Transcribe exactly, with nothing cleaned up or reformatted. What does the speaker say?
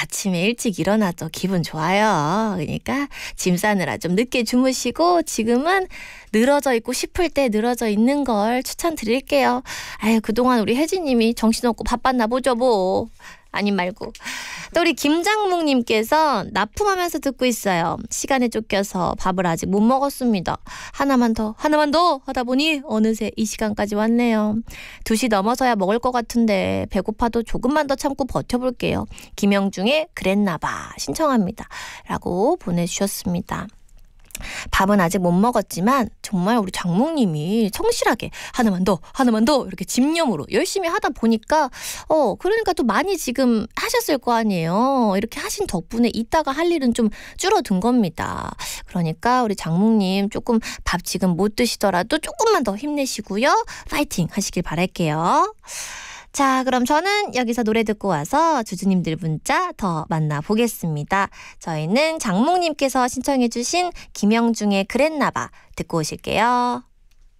아침에 일찍 일어나도 기분 좋아요. 그러니까 짐 싸느라 좀 늦게 주무시고 지금은 늘어져 있고 싶을 때 늘어져 있는 걸 추천드릴게요. 아유, 그동안 우리 혜진님이 정신없고 바빴나 보죠 뭐. 아님 말고. 또 우리 김장묵님께서 납품하면서 듣고 있어요. 시간에 쫓겨서 밥을 아직 못 먹었습니다. 하나만 더 하나만 더 하다 보니 어느새 이 시간까지 왔네요. 두 시 넘어서야 먹을 것 같은데 배고파도 조금만 더 참고 버텨볼게요. 김영중의 그랬나봐 신청합니다. 라고 보내주셨습니다. 밥은 아직 못 먹었지만 정말 우리 장묵님이 성실하게 하나만 더 하나만 더 이렇게 집념으로 열심히 하다 보니까 어 그러니까 또 많이 지금 하셨을 거 아니에요. 이렇게 하신 덕분에 이따가 할 일은 좀 줄어든 겁니다. 그러니까 우리 장묵님 조금 밥 지금 못 드시더라도 조금만 더 힘내시고요. 파이팅 하시길 바랄게요. 자, 그럼 저는 여기서 노래 듣고 와서 주주님들 문자 더 만나보겠습니다. 저희는 장묵님께서 신청해 주신 김영중의 그랬나봐 듣고 오실게요.